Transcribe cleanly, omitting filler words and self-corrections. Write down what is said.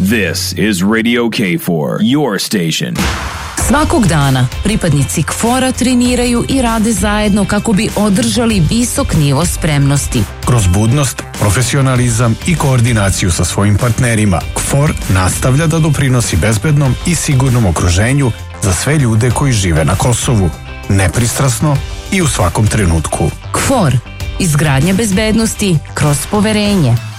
This is Radio K4, your station. Svakog dana pripadnici KFOR-a treniraju i rade zajedno kako bi održali visok nivo spremnosti. Kroz budnost, profesionalizam i koordinaciju sa svojim partnerima, KFOR nastavlja da doprinosi bezbednom i sigurnom okruženju za sve ljude koji žive na Kosovu, nepristrasno i u svakom trenutku. KFOR, izgradnja bezbednosti kroz poverenje.